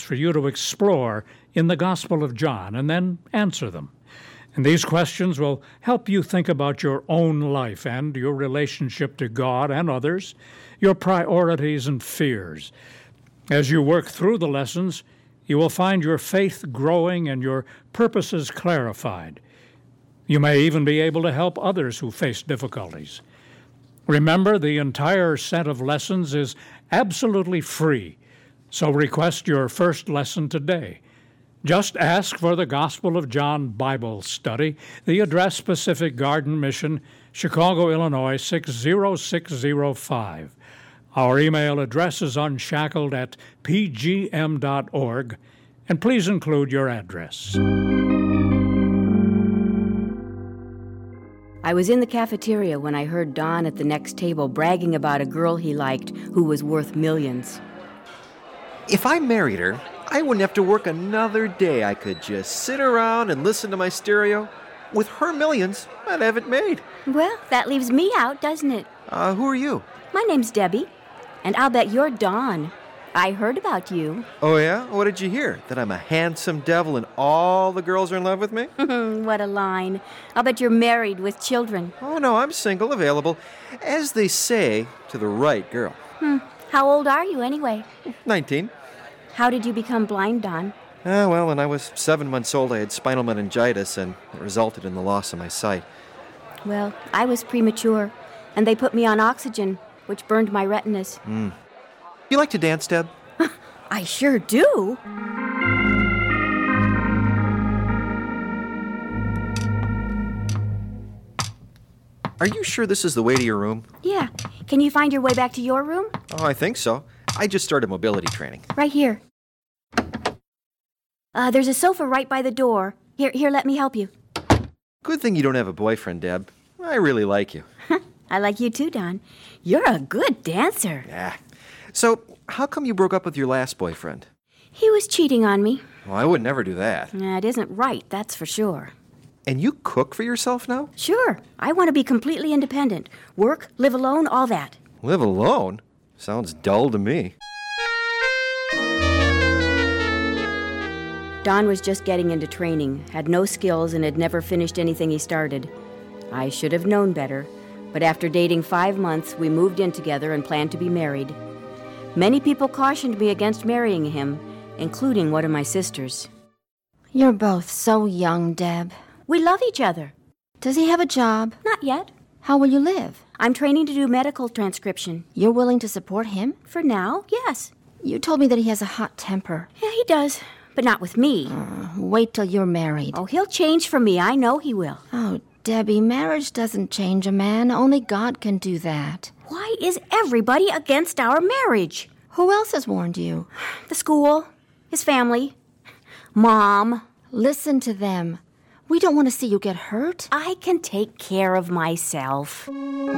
for you to explore in the Gospel of John and then answer them. And these questions will help you think about your own life and your relationship to God and others, your priorities and fears. As you work through the lessons, you will find your faith growing and your purposes clarified. You may even be able to help others who face difficulties. Remember, the entire set of lessons is absolutely free, so request your first lesson today. Just ask for the Gospel of John Bible Study, the address Pacific Garden Mission, Chicago, Illinois 60605. Our email address is unshackled@pgm.org, and please include your address. I was in the cafeteria when I heard Don at the next table bragging about a girl he liked who was worth millions. If I married her, I wouldn't have to work another day. I could just sit around and listen to my stereo. With her millions, I'd have it made. Well, that leaves me out, doesn't it? Who are you? My name's Debbie, and I'll bet you're Don. I heard about you. Oh, yeah? What did you hear? That I'm a handsome devil and all the girls are in love with me? What a line. I'll bet you're married with children. Oh, no, I'm single, available. As they say, to the right girl. How old are you, anyway? 19. How did you become blind, Don? Well, when I was 7 months old, I had spinal meningitis, and it resulted in the loss of my sight. Well, I was premature, and they put me on oxygen, which burned my retinas. You like to dance, Deb? I sure do. Are you sure this is the way to your room? Yeah. Can you find your way back to your room? Oh, I think so. I just started mobility training. Right here. There's a sofa right by the door. Here, let me help you. Good thing you don't have a boyfriend, Deb. I really like you. I like you too, Don. You're a good dancer. Yeah. So, how come you broke up with your last boyfriend? He was cheating on me. Well, I would never do that. It isn't right, that's for sure. And you cook for yourself now? Sure. I want to be completely independent. Work, live alone, all that. Live alone? Sounds dull to me. Don was just getting into training, had no skills, and had never finished anything he started. I should have known better, but after dating 5 months, we moved in together and planned to be married. Many people cautioned me against marrying him, including one of my sisters. You're both so young, Deb. We love each other. Does he have a job? Not yet. How will you live? I'm training to do medical transcription. You're willing to support him? For now, yes. You told me that he has a hot temper. Yeah, he does, but not with me. Wait till you're married. Oh, he'll change for me. I know he will. Oh, Debbie, marriage doesn't change a man. Only God can do that. Why is everybody against our marriage? Who else has warned you? The school, his family, Mom. Listen to them. We don't want to see you get hurt. I can take care of myself.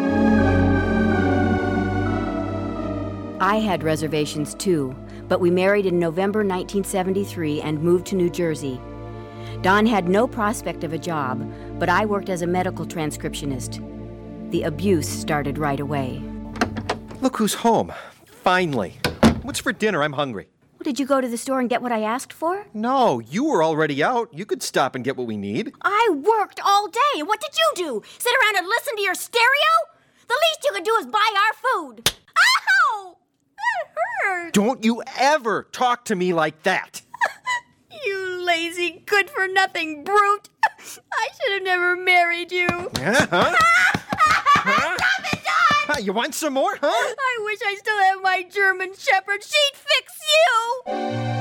I had reservations too, but we married in November 1973 and moved to New Jersey. Don had no prospect of a job, but I worked as a medical transcriptionist. The abuse started right away. Look who's home. Finally. What's for dinner? I'm hungry. Did you go to the store and get what I asked for? No, you were already out. You could stop and get what we need. I worked all day. What did you do? Sit around and listen to your stereo? The least you could do is buy our food. Ow! That hurt. Don't you ever talk to me like that. You lazy, good-for-nothing brute. I should have never married you. Huh? Stop it, Don! You want some more, huh? I wish I still had my German Shepherd. She'd fix you!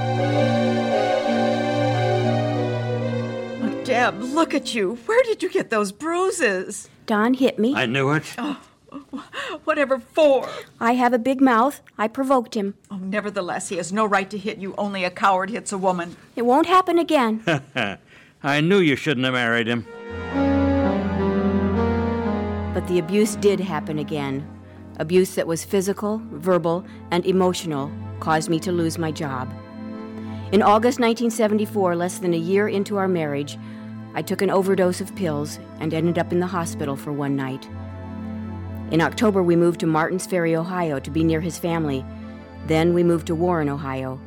Oh, Deb, look at you. Where did you get those bruises? Don hit me. I knew it. Oh, whatever for? I have a big mouth. I provoked him. Oh, nevertheless, he has no right to hit you. Only a coward hits a woman. It won't happen again. I knew you shouldn't have married him. But the abuse did happen again. Abuse that was physical, verbal, and emotional caused me to lose my job. In August 1974, less than a year into our marriage, I took an overdose of pills and ended up in the hospital for one night. In October, we moved to Martins Ferry, Ohio, to be near his family. Then we moved to Warren, Ohio.